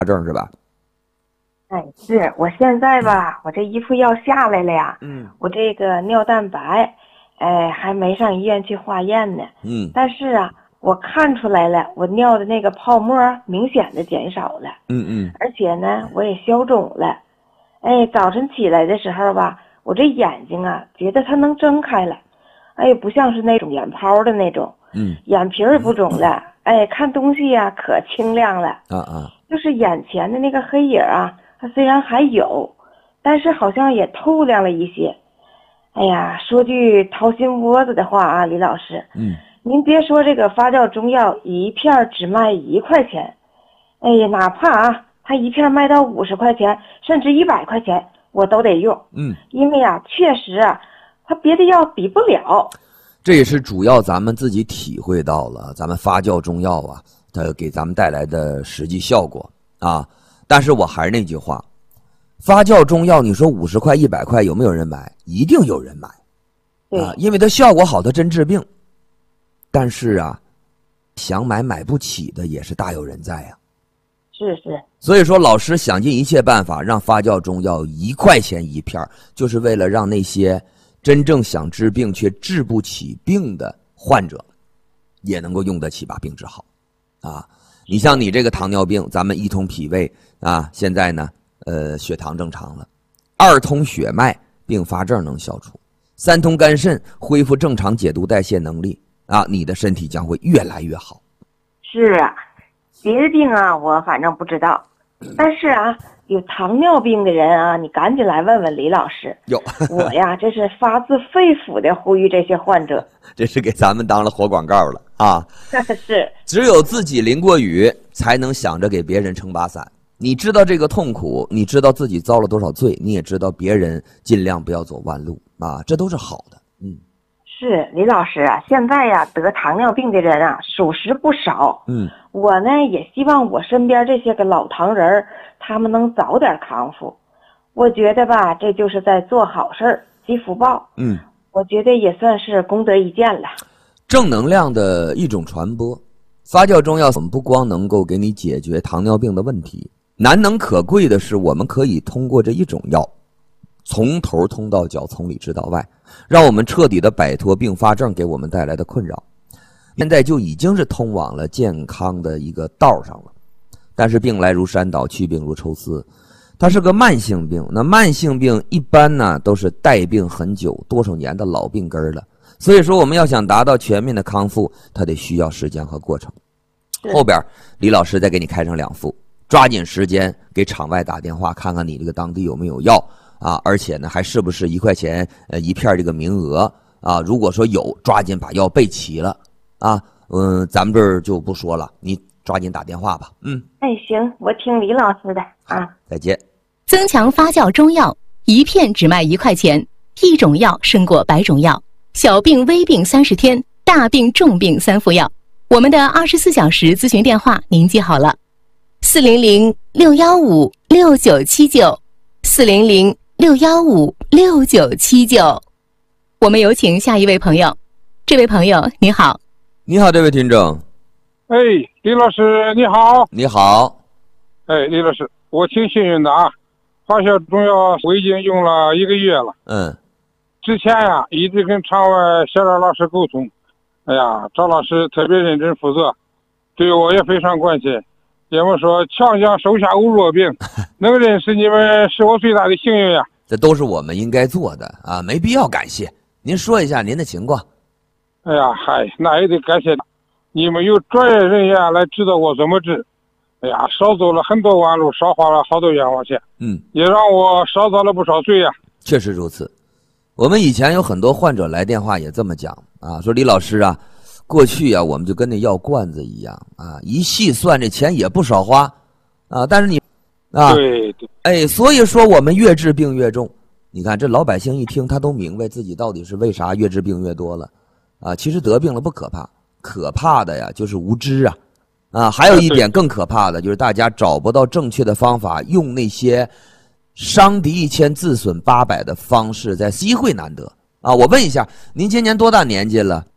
症是吧？ 哎，是我现在吧，我这一副药下来了呀，我这个尿蛋白，还没上医院去化验呢，但是啊，我看出来了，我尿的那个泡沫明显的减少了，而且呢，我也消肿了，早晨起来的时候吧，我这眼睛啊，觉得它能睁开了，不像是那种眼泡的那种，眼皮也不肿了，看东西呀，可清亮了，就是眼前的那个黑影啊。它虽然还有，但是好像也透亮了一些。哎呀，说句掏心窝子的话啊，李老师，您别说这个发酵中药一片只卖1块钱，哪怕啊，它一片卖到50块钱，甚至100块钱，我都得用。因为啊，确实啊，它别的药比不了。 这也是主要咱们自己体会到了，咱们发酵中药啊，它给咱们带来的实际效果啊。但是我还是那句话，发酵中药你说50块100块有没有人买？一定有人买啊，因为它效果好，它真治病。但是啊，想买买不起的也是大有人在啊。 是。 所以说老师想尽一切办法让发酵中药1块钱一片，就是为了让那些真正想治病却治不起病的患者也能够用得起，把病治好啊。你像你这个糖尿病，咱们1通脾胃啊，现在呢血糖正常了，2通血脉并发症能消除，3通肝肾恢复正常解毒代谢能力啊，你的身体将会越来越好。 是啊，别的病啊我反正不知道，但是啊有糖尿病的人啊，你赶紧来问问李老师。我呀这是发自肺腑的呼吁这些患者， 这是给咱们当了活广告了啊。 是， 只有自己淋过雨才能想着给别人撑把伞，你知道这个痛苦，你知道自己遭了多少罪，你也知道别人尽量不要走弯路啊，这都是好的。 是李老师啊，现在呀得糖尿病的人啊属实不少。我呢也希望我身边这些个老糖人他们能早点康复。我觉得吧，这就是在做好事儿积福报。我觉得也算是功德一件了。 正能量的一种传播，发酵中药我们不光能够给你解决糖尿病的问题，难能可贵的是我们可以通过这一种药从头通到脚，从里治到外，让我们彻底的摆脱并发症给我们带来的困扰。现在就已经是通往了健康的一个道上了。但是病来如山倒，去病如抽丝，它是个慢性病。那慢性病一般呢都是带病很久多少年的老病根了，所以说我们要想达到全面的康复，它得需要时间和过程。后边李老师再给你开上2副，抓紧时间给场外打电话看看你这个当地有没有药啊，而且呢还是不是1块钱一片这个名额啊？如果说有，抓紧把药备齐了啊。咱们这儿就不说了，你抓紧打电话吧。 行，我听李老师的啊。 再见。 增强发酵中药，一片只卖1块钱，一种药胜过100种药。小病微病30天，大病重病3副药。我们的24小时咨询电话您记好了，400-615-6979，400-615-6979。我们有请下一位朋友。这位朋友你好。 你好，这位听众。 李老师你好。 你好。 李老师，我挺幸运的啊，发酵中药我已经用了1个月了。之前呀一直跟场外小赵老师沟通，赵老师特别认真负责，对我也非常关心。要么说强将手下无弱兵，能认识你们是我最大的幸运呀。 这都是我们应该做的啊，没必要感谢。您说一下您的情况。 那也得感谢你们有专业人员来指导我怎么治。少走了很多弯路，少花了好多冤枉钱。也让我少遭了不少罪呀。 确实如此。我们以前有很多患者来电话也这么讲啊，说李老师啊，过去啊我们就跟那药罐子一样啊，一细算这钱也不少花啊，但是你啊， 对， 所以说我们越治病越重。你看这老百姓一听，他都明白自己到底是为啥越治病越多了啊。其实得病了不可怕，可怕的呀就是无知啊，还有一点更可怕的就是大家找不到正确的方法，用那些伤敌1千自损800的方式，在机会难得啊。我问一下，您今年多大年纪了？